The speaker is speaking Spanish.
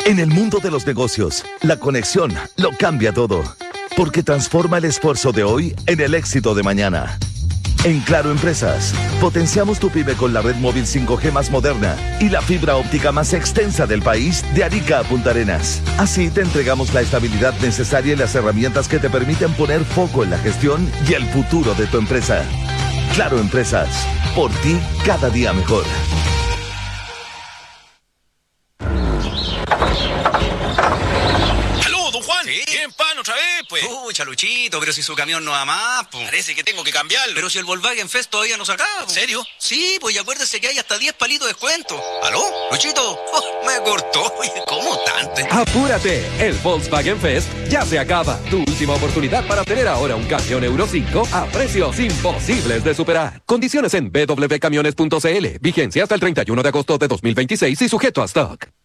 En el mundo de los negocios, la conexión lo cambia todo, porque transforma el esfuerzo de hoy en el éxito de mañana. En Claro Empresas, potenciamos tu pyme con la red móvil 5G más moderna y la fibra óptica más extensa del país, de Arica a Punta Arenas. Así te entregamos la estabilidad necesaria y las herramientas que te permiten poner foco en la gestión y el futuro de tu empresa. Claro Empresas, por ti cada día mejor. ¿Sí? ¿Bien, pan, otra vez, pues? Luchito, pero si su camión no va más, pues. Parece que tengo que cambiarlo. Pero si el Volkswagen Fest todavía no se acaba, ¿En serio? Sí, pues y acuérdese que hay hasta 10 palitos de descuento. ¿Aló? Luchito, me cortó. ¿Cómo tanto? ¡Apúrate! El Volkswagen Fest ya se acaba. Tu última oportunidad para tener ahora un camión Euro 5 a precios imposibles de superar. Condiciones en www.camiones.cl. Vigencia hasta el 31 de agosto de 2026 y sujeto a stock.